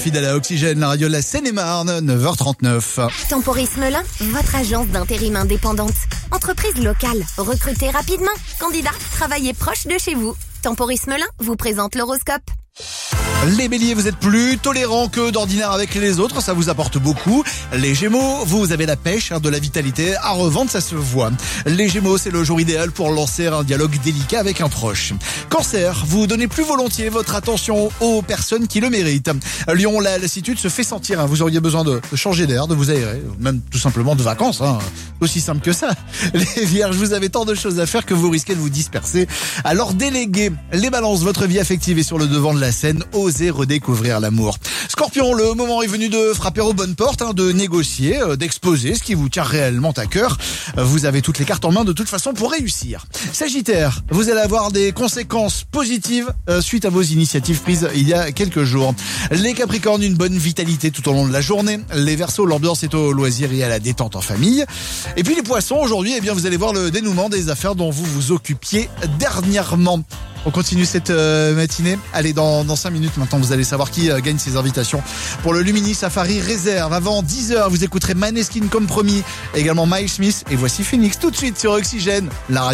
Fidèle à Oxygène, la radio de la Seine-et-Marne, 9h39. Temporis Melun, votre agence d'intérim indépendante. Entreprise locale, recrutez rapidement. Candidat, travaillez proche de chez vous. Temporis Melun vous présente l'horoscope. Les béliers, vous êtes plus tolérants que d'ordinaire avec les autres, ça vous apporte beaucoup. Les gémeaux, vous avez la pêche, de la vitalité, à revendre, ça se voit. Les gémeaux, c'est le jour idéal pour lancer un dialogue délicat avec un proche. Cancer, vous donnez plus volontiers votre attention aux personnes qui le méritent. Lion, la lassitude se fait sentir, vous auriez besoin de changer d'air, de vous aérer, même tout simplement de vacances, aussi simple que ça. Les vierges, vous avez tant de choses à faire que vous risquez de vous disperser. Alors déléguez. Les balances, votre vie affective est sur le devant de la scène, osez redécouvrir l'amour. Scorpion, le moment est venu de frapper aux bonnes portes, de négocier, d'exposer ce qui vous tient réellement à cœur. Vous avez toutes les cartes en main de toute façon pour réussir. Sagittaire, vous allez avoir des conséquences positives suite à vos initiatives prises il y a quelques jours. Les Capricornes, une bonne vitalité tout au long de la journée. Les Verseaux, l'ambiance est au loisir et à la détente en famille. Et puis les Poissons, aujourd'hui, vous allez voir le dénouement des affaires dont vous vous occupiez dernièrement. On continue cette matinée. Allez, dans 5 minutes maintenant, vous allez savoir qui gagne ses invitations pour le Lumini Safari Réserve. Avant 10h, vous écouterez Maneskin comme promis, également Miles Smith et voici Phoenix tout de suite sur Oxygène, la radio.